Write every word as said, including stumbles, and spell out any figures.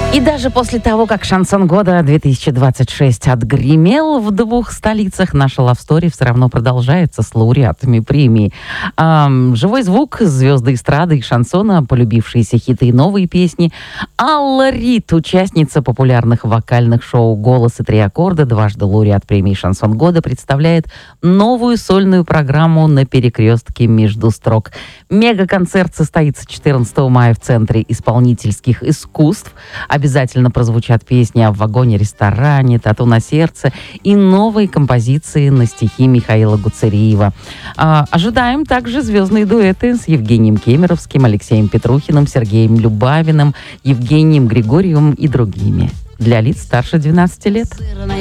И даже после того, как «Шансон года» две тысячи двадцать шесть отгремел в двух столицах, наша лавстори все равно продолжается с лауреатами премии. Ам, живой звук, звезды эстрады и шансона, полюбившиеся хиты и новые песни. Алла Рид, участница популярных вокальных шоу «Голос» и «Три аккорда», дважды лауреат премии «Шансон года», представляет новую сольную программу «На перекрестке между строк». Мега-концерт состоится четырнадцатого мая в Центре исполнительских искусств. Обязательно прозвучат песни о вагоне-ресторане, «Тату на сердце» и новые композиции на стихи Михаила Гуцериева. А, ожидаем также звездные дуэты с Евгением Кемеровским, Алексеем Петрухиным, Сергеем Любавиным, Евгением Григорьевым и другими. Для лиц старше двенадцати лет.